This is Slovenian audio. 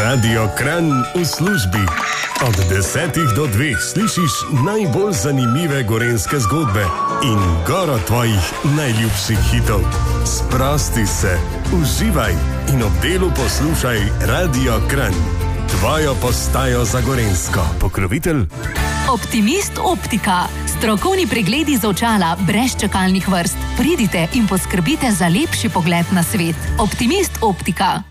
Radio Kranj v službi. Od 10 do 2 slišiš najbolj zanimive gorenjske zgodbe in goro tvojih najljubših hitov. Sprosti se, uživaj in ob delu poslušaj Radio Kranj. Tvojo postajo za gorenjsko. Pokrovitelj Optimist Optika. Strokovni pregledi z očala brez čakalnih vrst. Pridite in poskrbite za lepši pogled na svet. Optimist Optika.